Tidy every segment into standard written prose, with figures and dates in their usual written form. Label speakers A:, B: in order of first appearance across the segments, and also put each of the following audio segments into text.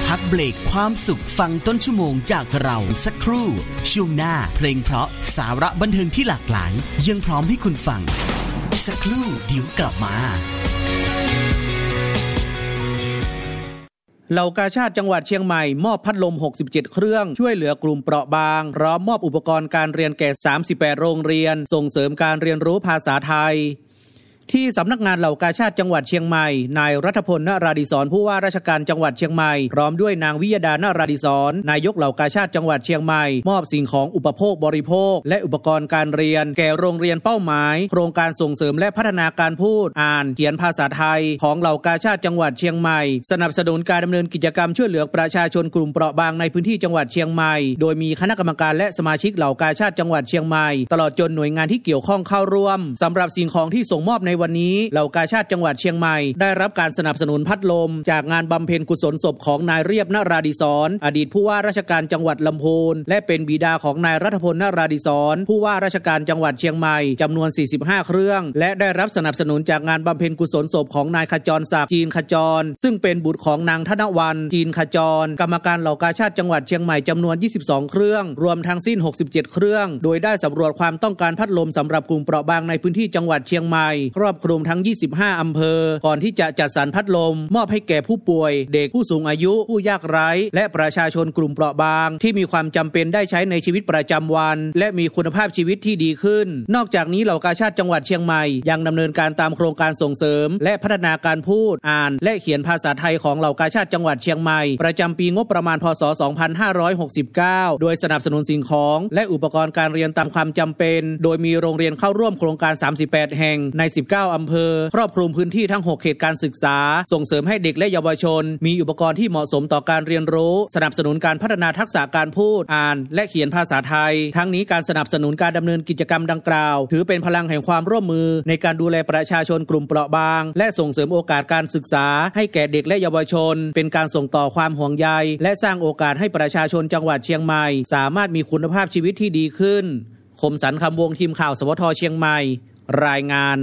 A: พักเบรกความสุขฟังต้นชั่วโมงจากเราสักครู่ช่วงหน้าเพลงเพราะสาระบันเทิงที่หลากหลายยังพร้อมให้คุณฟังสักครู่เดี๋ยวกลับมา
B: เหล่ากาชาดจังหวัดเชียงใหม่มอบพัดลม67เครื่องช่วยเหลือกลุ่มเปราะบางพร้อมมอบอุปกรณ์การเรียนแก่38โรงเรียนส่งเสริมการเรียนรู้ภาษาไทยที่สำนักงานเหล่ากาชาดจังหวัดเชียงใหม่นายรัฐพล นราดิศรผู้ว่าราชการจังหวัดเชียงใหม่พร้อมด้วยนางวิยดา นราดิศรนายกเหล่ากาชาดจังหวัดเชียงใหม่มอบสิ่งของอุปโภคบริโภคและอุปกรณ์การเรียนแก่โรงเรียนเป้าหมายโครงการส่งเสริมและพัฒนาการพูดอ่านเขียนภาษาไทยของเหล่ากาชาดจังหวัดเชียงใหม่สนับสนุนการดำเนินกิจกรรมช่วยเหลือประชาชนกลุ่มเปราะบางในพื้นที่จังหวัดเชียงใหม่โดยมีคณะกรรมการและสมาชิกเหล่ากาชาดจังหวัดเชียงใหม่ตลอดจนหน่วยงานที่เกี่ยวข้องเข้าร่วมสำหรับสิ่งของที่ส่งมอบในวันนี้เหล่ากาชาดจังหวัดเชียงใหม่ได้รับการสนับสนุนพัดลมจากงานบำเพ็ญกุศลศพของนายเรียบ นราดิศรอดีตผู้ว่าราชการจังหวัดลำพูนและเป็นบิดาของนายรัฐพล นราดิศรผู้ว่าราชการจังหวัดเชียงใหม่จำนวน45เครื่องและได้รับสนับสนุนจากงานบำเพ็ญกุศลศพของนายขจรศักดิ์จีนขจรซึ่งเป็นบุตรของนางธนวรรณจีนขจรกรรมการเหล่ากาชาดจังหวัดเชียงใหม่จำนวน22เครื่องรวมทั้งสิ้น67เครื่องโดยได้สำรวจความต้องการพัดลมสำหรับกลุ่มเปราะบางในพื้นที่จังหวัดเชียงใหม่ครอบคลุมทั้ง25อำเภอก่อนที่จะจัดสรรพัดลมมอบให้แก่ผู้ป่วยเด็กผู้สูงอายุผู้ยากไร้และประชาชนกลุ่มเปราะบางที่มีความจำเป็นได้ใช้ในชีวิตประจำวันและมีคุณภาพชีวิตที่ดีขึ้นนอกจากนี้เหล่ากาชาดจังหวัดเชียงใหม่ยังดำเนินการตามโครงการส่งเสริมและพัฒนาการพูดอ่านและเขียนภาษาไทยของเหล่ากาชาดจังหวัดเชียงใหม่ประจำปีงบประมาณพ.ศ. 2569โดยสนับสนุนสิ่งของและอุปกรณ์การเรียนตามความจำเป็นโดยมีโรงเรียนเข้าร่วมโครงการ38แห่งใน19อำเภอครอบคลุมพื้นที่ทั้ง6เขตการศึกษาส่งเสริมให้เด็กและเยาวชนมีอุปกรณ์ที่เหมาะสมต่อการเรียนรู้สนับสนุนการพัฒนาทักษะการพูดอ่านและเขียนภาษาไทยทั้งนี้การสนับสนุนการดำเนินกิจกรรมดังกล่าวถือเป็นพลังแห่งความร่วมมือในการดูแลประชาชนกลุ่มเปราะบางและส่งเสริมโอกาสการศึกษาให้แก่เด็กและเยาวชนเป็นการส่งต่อความห่วงใยและสร้างโอกาสให้ประชาชนจังหวัดเชียงใหม่สามารถมีคุณภาพชีวิตที่ดีขึ้นคมสันต์คำวงทีมข่าวสวทเชียงใหม่รายงาน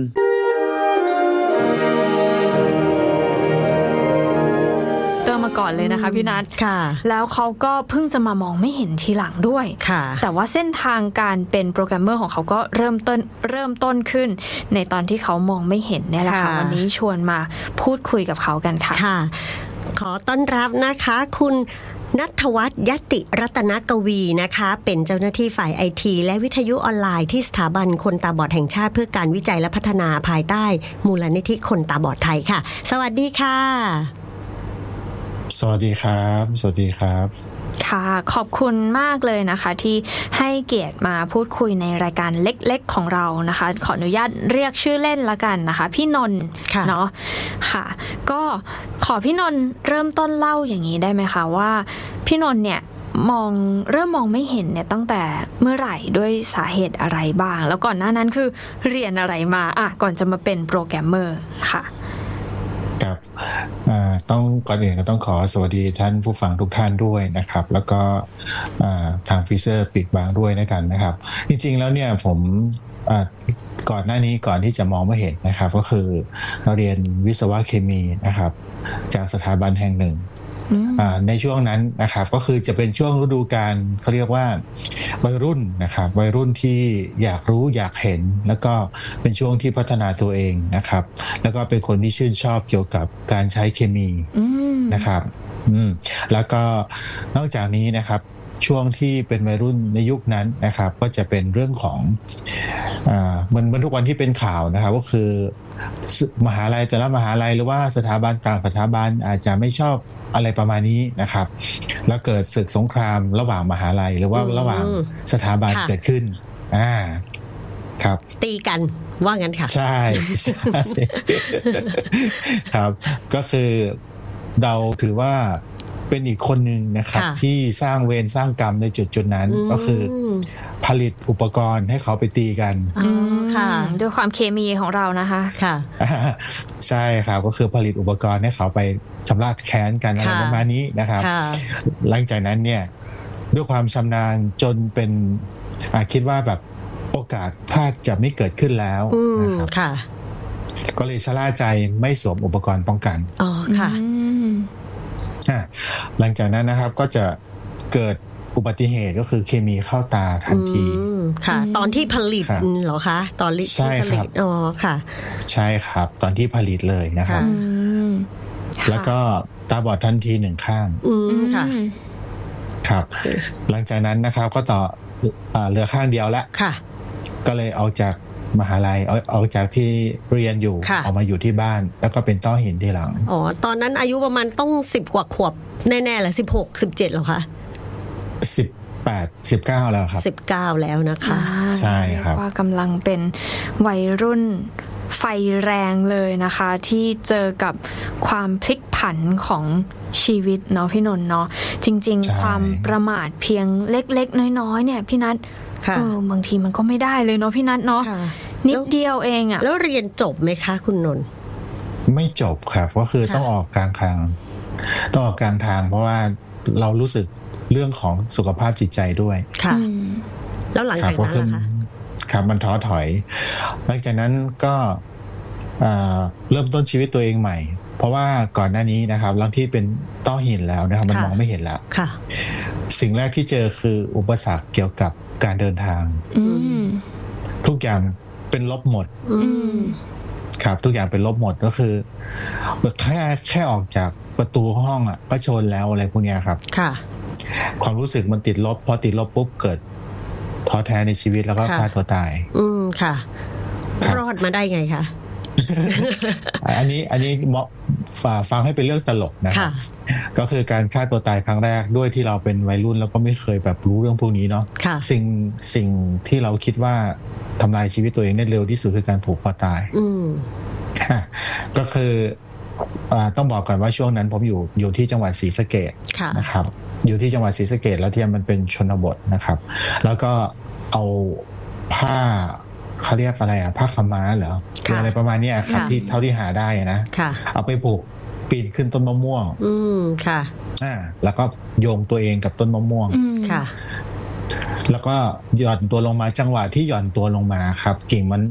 C: มาก่อนเลยนะคะพี่นัทค่ะแล้วเขาก็เพิ่งจะมามองไม่เห็นทีหลังด้วยค่ะแต่ว่าเส้นทางการเป็นโปรแกรมเมอร์ของเขาก็เริ่มต้นขึ้นในตอนที่เขามองไม่เห็นเนี่ยแหละค่ะวันนี้ชวนมาพูดคุยกับเขากันค่ะค่ะ
D: ขอต้อนรับนะคะคุณณัฐวัฒน์ ยติรัตนกวีนะคะเป็นเจ้าหน้าที่ฝ่าย IT และวิทยุออนไลน์ที่สถาบันคนตาบอดแห่งชาติเพื่อการวิจัยและพัฒนาภายใต้มูลนิธิคนตาบอดไทยค่ะสวัสดีค่ะ
E: สวัสดีครับสวัสดีครับ
C: ค่ะขอบคุณมากเลยนะคะที่ให้เกียรติมาพูดคุยในรายการเล็กๆของเรานะคะขออนุญาตเรียกชื่อเล่นละกันนะคะพี่นนท์เนาะค่ะก็ขอพี่นนท์เริ่มต้นเล่าอย่างนี้ได้ไหมคะว่าพี่นนท์เนี่ยเริ่มมองไม่เห็นเนี่ยตั้งแต่เมื่อไหร่ด้วยสาเหตุอะไรบ้างแล้วก่อนหน้านั้นคือเรียนอะไรมาก่อนจะมาเป็นโปรแกรมเมอร์ค่ะ
E: ครับต้องก่อนอื่นก็ต้องขอสวัสดีท่านผู้ฟังทุกท่านด้วยนะครับแล้วก็ทางฟิเซอร์ปีกบางด้วยนะครับจริงๆแล้วเนี่ยผมก่อนหน้านี้ก่อนที่จะมองไม่เห็นนะครับก็คือเราเรียนวิศวะเคมีนะครับจากสถาบันแห่งหนึ่งในช่วงนั้นนะครับก็คือจะเป็นช่วงฤดูกาลเขาเรียกว่าวัยรุ่นนะครับวัยรุ่นที่อยากรู้อยากเห็นแล้วก็เป็นช่วงที่พัฒนาตัวเองนะครับแล้วก็เป็นคนที่ชื่นชอบเกี่ยวกับการใช้เคมีนะครับแล้วก็นอกจากนี้นะครับช่วงที่เป็นวัยรุ่นในยุคนั้นนะครับก็จะเป็นเรื่องของเหมือนทุกวันที่เป็นข่าวนะครับก็คือมหาลัยแต่ละมหาลัยหรือว่าสถาบันต่างสถาบันอาจจะไม่ชอบอะไรประมาณนี้นะครับแล้วเกิดศึกสงครามระหว่างมหาลัยหรือว่าระหว่างสถาบันเกิดขึ้นครับ
D: ตีกันว่างั้นค่ะ
E: ใช่ครับก็คือเราถือว่าเป็นอีกคนหนึ่งนะครับที่สร้างเวรสร้างกรรมในจุดนั้นก็คือผลิตอุปกรณ์ให้เขาไปตีกัน
C: ค่ะด้วยความเคมีของเรานะคะ
D: ค่ะ
E: ใช่ครับก็คือผลิตอุปกรณ์ให้เขาไปชำระแค้นกันอะไรประมาณนี้นะครับหลังจากนั้นเนี่ยด้วยความชำนาญจนเป็นคิดว่าแบบโอกาสพลาดจะไม่เกิดขึ้นแล้วนะครับก็เลยชะล่าใจไม่สวมอุปกรณ์ป้องกัน
D: อ๋อค่ะ
E: หลังจากนั้นนะครับก็จะเกิดอุบัติเหตุก็คือเคมีเข้าตาทันที
D: ค่ะตอนที่ผลิตเหรอคะตอนที่ผลิตอ๋อค่ะ
E: ใช่ครับตอนที่ผลิตเลยนะครับแล้วก็ตาบอดทันที1ข้าง
D: ค่ะ
E: ครับหลังจากนั้นนะครับก็ต่อเหลือข้างเดียวแล้ว
D: ค่ะ
E: ก็เลยออกจากมหาลัยออกจากที่เรียนอยู่ออกมาอยู่ที่บ้านแล้วก็เป็นต้อหินทีหลัง
D: อ๋อตอนนั้นอายุประมาณต้อง10กว่าขวบแน่ๆแหละ16 17หรอคะ
E: 18 19แล้วครับ
D: 19แล้วนะคะ
E: ใช่ครับ
C: ว่ากำลังเป็นวัยรุ่นไฟแรงเลยนะคะที่เจอกับความพลิกผันของชีวิตเนาะพี่นนท์เนาะจริงๆความประมาทเพียงเล็กๆน้อยๆเนี่ยพี่นัทบางทีมันก็ไม่ได้เลยเนาะพี่นัทเนาะนิดเดียวเองอ่ะ
D: แล้วเรียนจบไหมคะคุณนนท์
E: ไม่จบครับก็คือต้องออกกลางทางเพราะว่าเรารู้สึกเรื่องของสุขภาพจิตใจด้วย
D: ค่ะแล้วหลังจากนั้นล่ะคะ
E: ครับมันท้อถอยหลังจากนั้นก็เริ่มต้นชีวิตตัวเองใหม่เพราะว่าก่อนหน้านี้นะครับหลังที่เป็นต้อหินแล้วนะครับมันมองไม่เห็นแล้วสิ่งแรกที่เจอคืออุปสรรคเกี่ยวกับการเดินทางทุกอย่างเป็นลบหมดครับทุกอย่างเป็นลบหมดก็คือแค่ออกจากประตูห้องอ่ะก็ชนแล้วอะไรพวกนี้ครับ
D: ค่ะ
E: ความรู้สึกมันติดลบพอติดลบปุ๊บเกิดท้อแท้ในชีวิตแล้วก็ฆ่าตัวตาย
D: ค่ะรอดมาได้ไงคะ
E: อันนี้ฟังให้เป็นเรื่องตลกนะครับก็คือการฆ่าตัวตายครั้งแรกด้วยที่เราเป็นวัยรุ่นแล้วก็ไม่เคยแบบรู้เรื่องพวกนี้เนาะสิ่งที่เราคิดว่าทำลายชีวิตตัวเองได้เร็วที่สุดคือการผูกคอตายก็คือต้องบอกก่อนว่าช่วงนั้นผมอยู่ที่จังหวัดศรีสะเกษนะครับอยู่ที่จังหวัดศรีสะเกษแล้วที่มันเป็นชนบทนะครับแล้วก็เอาผ้าเขาเรียกอะไรผ้าขม้าเหรออะไรประมาณนี้ครับที่เท่าที่หาได้นะเอาไปผูกปีนขึ้นต้นมะม่วง
D: ค่ะ
E: แล้วก็โยงตัวเองกับต้นมะม่วง
D: ค่ะ
E: แล้วก็หย่อนตัวลงมาจังหวะที่หย่อนตัวลงมาครับกิ่งมัน